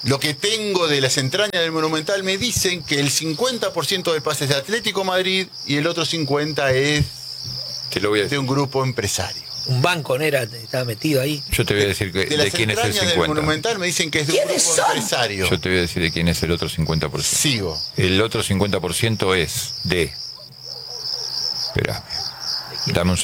lo que tengo de las entrañas del Monumental me dicen que el 50% del pase es de Atlético Madrid y el otro 50% es Te lo voy a decir. de un grupo empresario. Un banco Nera estaba metido ahí. Yo te voy a decir De quién es el las entrañas del 50%. Monumental me dicen que es de un ¿Quiénes grupo son? empresario. Yo te voy a decir de quién es el otro 50%. Sigo. El otro 50% es de... Espérame. Dame un